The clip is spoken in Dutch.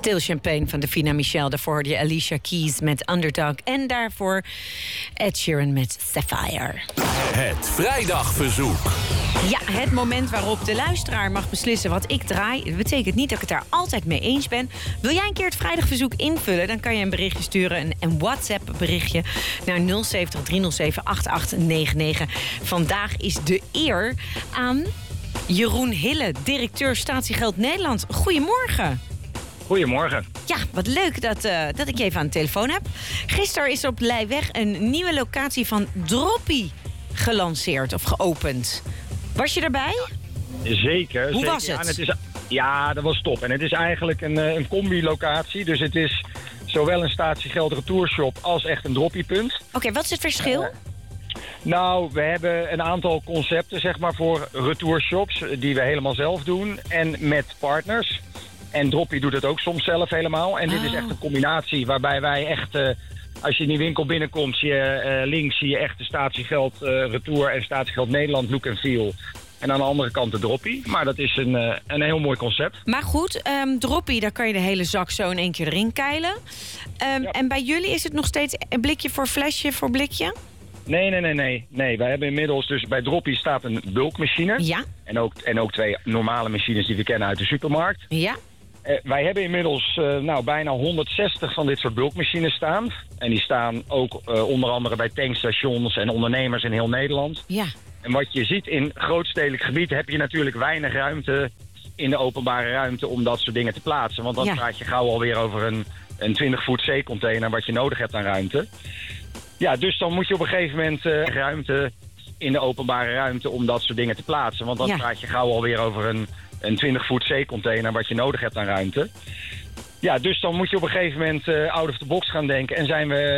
Stil Champagne van Davina Michel. Daarvoor hoorde je Alicia Keys met Underdog. En daarvoor Ed Sheeran met Sapphire. Het vrijdagverzoek. Ja, het moment waarop de luisteraar mag beslissen wat ik draai. Dat betekent niet dat ik het daar altijd mee eens ben. Wil jij een keer het vrijdagverzoek invullen? Dan kan je een berichtje sturen, een WhatsApp berichtje naar 070 307 8899. Vandaag is de eer aan Jeroen Hille, directeur Statiegeld Nederland. Goedemorgen. Goedemorgen. Ja, wat leuk dat ik je even aan de telefoon heb. Gisteren is op Leiweg een nieuwe locatie van Droppy gelanceerd of geopend. Was je daarbij? Zeker. Hoe was het? Ja, dat was top. En het is eigenlijk een combi-locatie. Dus het is zowel een statiegeld retourshop als echt een droppiepunt. Oké, wat is het verschil? Nou, we hebben een aantal concepten zeg maar voor retourshops die we helemaal zelf doen. En met partners. En Droppy doet het ook soms zelf helemaal. En dit is echt een combinatie waarbij wij echt... als je in die winkel binnenkomt, zie je links zie je echt de statiegeld retour en statiegeld Nederland look en feel. En aan de andere kant de Droppy. Maar dat is een heel mooi concept. Maar goed, Droppy, daar kan je de hele zak zo in één keer erin keilen. Ja. En bij jullie is het nog steeds een blikje voor flesje voor blikje? Nee. Wij hebben inmiddels, dus bij Droppy staat een bulkmachine. Ja. En ook 2 normale machines die we kennen uit de supermarkt. Ja. Wij hebben inmiddels bijna 160 van dit soort bulkmachines staan. En die staan ook onder andere bij tankstations en ondernemers in heel Nederland. Ja. En wat je ziet in grootstedelijk gebied heb je natuurlijk weinig ruimte in de openbare ruimte om dat soort dingen te plaatsen. Want dan praat je gauw alweer over een 20-voet zeecontainer wat je nodig hebt aan ruimte. Ja, dus dan moet je op een gegeven moment ruimte in de openbare ruimte om dat soort dingen te plaatsen. Want dan praat je gauw alweer over een 20-voet zeecontainer wat je nodig hebt aan ruimte. Ja, dus dan moet je op een gegeven moment out of the box gaan denken. En zijn we